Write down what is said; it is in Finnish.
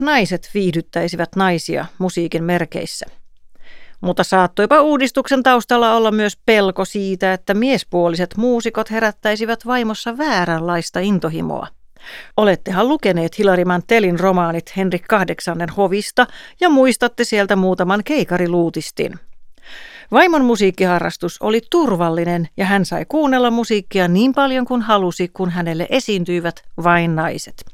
naiset viihdyttäisivät naisia musiikin merkeissä. Mutta saattoipa uudistuksen taustalla olla myös pelko siitä, että miespuoliset muusikot herättäisivät vaimossa vääränlaista intohimoa. Olettehan lukeneet Hilary Mantellin romaanit Henrik VIII hovista ja muistatte sieltä muutaman keikariluutistin. Vaimon musiikkiharrastus oli turvallinen ja hän sai kuunnella musiikkia niin paljon kuin halusi, kun hänelle esiintyivät vain naiset.